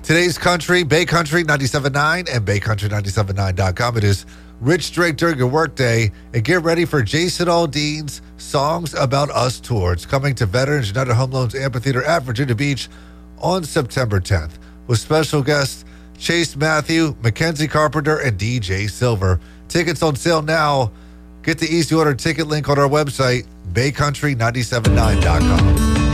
Today's country, Bay Country 97.9 and BayCountry979.com. It is Rich Drake during your workday. And get ready for Jason Aldean's Songs About Us tour. It's coming to Veterans United Home Loans Amphitheater at Virginia Beach on September 10th with special guests Chase Matthew, Mackenzie Carpenter, and DJ Silver. Tickets on sale now. Get the easy order ticket link on our website, BayCountry979.com.